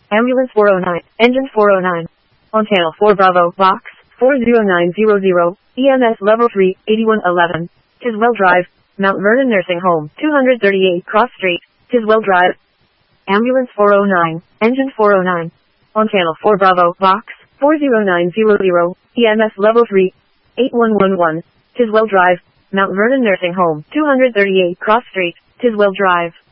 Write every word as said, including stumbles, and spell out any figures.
Ambulance four oh nine, Engine four oh nine. On channel four Bravo, Box, four zero nine zero zero, E M S Level three, eighty-one eleven, Tiswell Drive, Mount Vernon Nursing Home, two thirty-eight Cross Street, Tiswell Drive. Ambulance four oh nine, Engine four oh nine. On channel four Bravo, Box, four zero nine zero zero, E M S Level three, eighty-one eleven, Tiswell Drive, Mount Vernon Nursing Home, two thirty-eight Cross Street, Tiswell Drive.